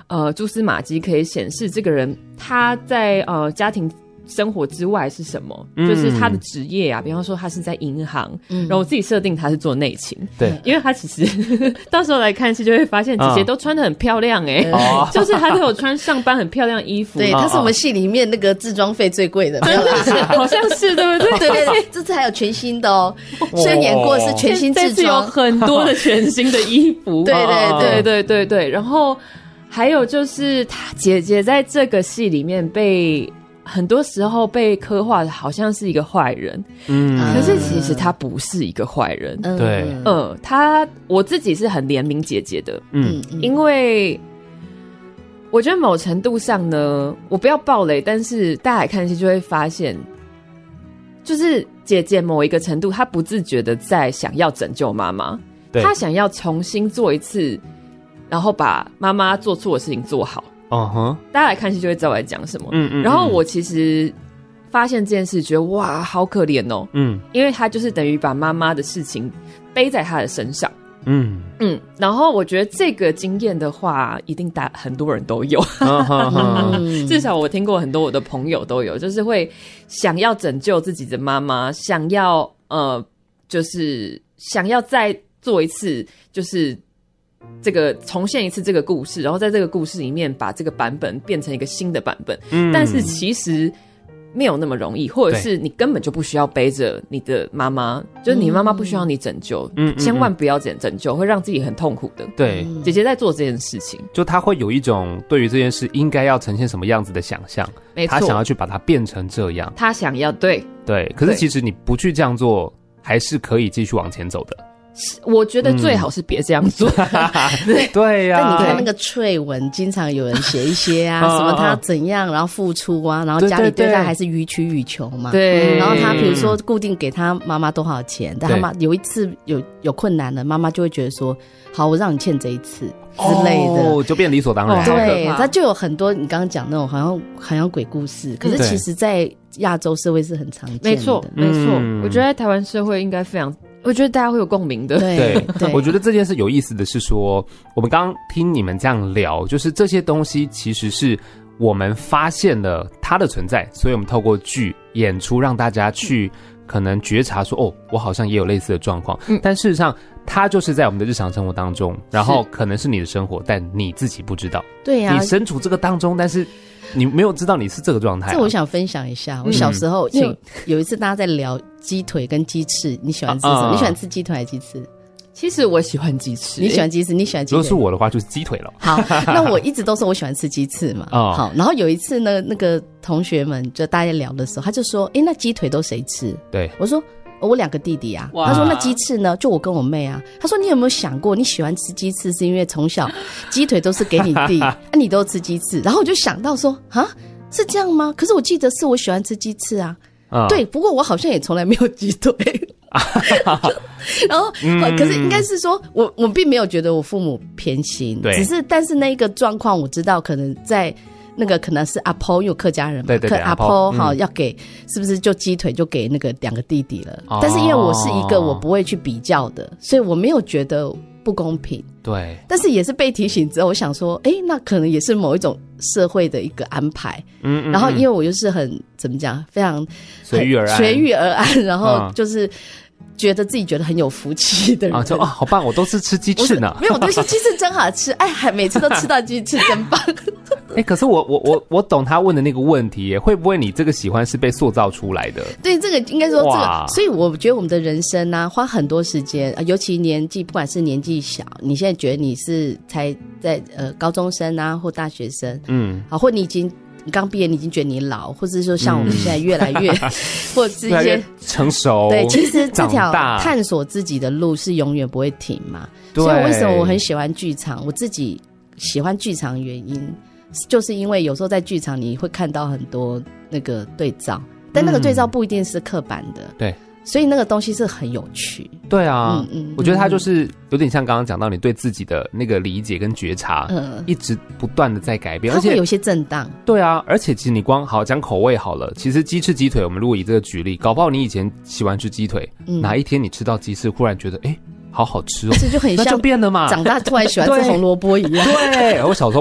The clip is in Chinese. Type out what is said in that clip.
蛛丝马迹可以显示这个人他在家庭生活之外是什么，就是他的职业啊，比方说他是在银行，然后我自己设定他是做内勤， 对， 因为他其实到时候来看戏就会发现姐姐都穿得很漂亮就是他都有穿上班很漂亮衣服， 对，他是我们戏里面那个制装费最贵的， 真的是好像是对不对？ 对对对，这次还有全新的哦，虽然演过是全新制装， 这次有很多的全新的衣服， 对对对对对对，然后还有就是他姐姐在这个戏里面被很多时候被刻画的好像是一个坏人，可是其实他不是一个坏人， 对， 我自己是很怜悯姐姐的，因为我觉得某程度上呢，我不要爆雷，但是大家来看戏就会发现，就是姐姐某一个程度，她不自觉的在想要拯救妈妈，她想要重新做一次，然后把妈妈做错的事情做好。大家来看戏就会知道我在讲什么。然后我其实发现这件事，觉得哇，好可怜哦。因为他就是等于把妈妈的事情背在他的身上。然后我觉得这个经验的话，一定很多人都有。至少我听过很多我的朋友都有，就是会想要拯救自己的妈妈，想要就是想要再做一次，就是这个重现一次这个故事，然后在这个故事里面把这个版本变成一个新的版本。但是其实没有那么容易，或者是你根本就不需要背着你的妈妈，就是你妈妈不需要你拯救，千万不要拯救，会让自己很痛苦的。 对， 姐姐在做这件事情， 就她会有一种对于这件事应该要呈现什么样子的想象， 没错， 她想要去把它变成这样， 她想要对， 可是其实你不去这样做，还是可以继续往前走的。 我觉得最好是别这样做。 对呀， 但你看那个脆文，经常有人写一些什么他怎样，然后付出啊，然后家里对他还是予取予求嘛。 对， 然后他比如说固定给他妈妈多少钱，但他妈有一次有困难了，妈妈就会觉得说，好，我让你欠这一次之类的， 就变理所当然。 对，他就有很多你刚刚讲那种好像鬼故事，可是其实在亚洲社会是很常见的。 没错，没错。我觉得在台湾社会应该非常。我觉得大家会有共鸣的。 对，我觉得这件事有意思的是说，我们刚刚听你们这样聊，就是这些东西其实是我们发现了它的存在，所以我们透过剧演出让大家去可能觉察说，我好像也有类似的状况。但事实上它就是在我们的日常生活当中，然后可能是你的生活，但你自己不知道。 对呀， 你身处这个当中，但是你没有知道你是这个状态。 这我想分享一下，我小时候因为有一次大家在聊鸡腿跟鸡翅，你喜欢吃什么？你喜欢吃鸡腿还是鸡翅？ 其实我喜欢鸡翅。 你喜欢鸡翅，你喜欢鸡腿？ 如果是我的话，就是鸡腿了。 好，那我一直都说我喜欢吃鸡翅嘛。好，然后有一次呢，那个同学们就大家聊的时候，他就说：“那鸡腿都谁吃？”对，我说。我2个弟弟啊，他说那鸡翅呢？就我跟我妹啊。他说你有没有想过，你喜欢吃鸡翅是因为从小鸡腿都是给你弟，你都吃鸡翅。然后我就想到说，是这样吗？可是我记得是我喜欢吃鸡翅啊。对，不过我好像也从来没有鸡腿。然后，可是应该是说我并没有觉得我父母偏心，但是那个状况我知道，可能在。那个可能是阿婆，有客家人嘛，对阿婆要给，是不是就鸡腿就给那个2个弟弟了？但是因为我是一个我不会去比较的，所以我没有觉得不公平。对，但是也是被提醒之后，我想说，那可能也是某一种社会的一个安排。然后因为我又是很怎么讲，非常随遇而安，然后就是。觉得自己觉得很有福气的人好棒！我都是吃鸡翅呢， 没有，我都是鸡翅真好吃，每次都吃到鸡翅真棒。 可是我懂他问的那个问题耶，会不会你这个喜欢是被塑造出来的？ 对，这个应该说这个，所以我觉得我们的人生啊，花很多时间，尤其年纪，不管是年纪小，你现在觉得你是才在高中生啊，或大学生，或你已经。你刚毕业，你已经觉得你老，或者说像我们现在越来越，或者是一些成熟。 对，其实这条探索自己的路是永远不会停嘛。所以为什么我很喜欢剧场？我自己喜欢剧场原因，就是因为有时候在剧场你会看到很多那个对照，但那个对照不一定是刻板的。对。所以那个东西是很有趣。 对啊，我觉得它就是有点像刚刚讲到你对自己的那个理解跟觉察，一直不断的在改变， 而且会有些震荡。 对啊，而且其实你光好讲口味好了，其实鸡翅鸡腿，我们如果以这个举例，搞不好你以前喜欢吃鸡腿，哪一天你吃到鸡翅，忽然觉得好好吃哦， 这就很像那就变了嘛， 长大突然喜欢吃红萝卜一样。 对，我小时候